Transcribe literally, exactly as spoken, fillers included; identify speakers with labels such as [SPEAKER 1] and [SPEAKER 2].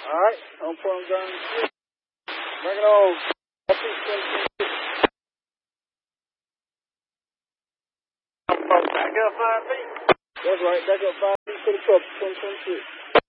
[SPEAKER 1] All right, I'm putting down the shit. Bring it on. Back up five feet. That's right. Back up five feet to the cup. twenty twenty-six.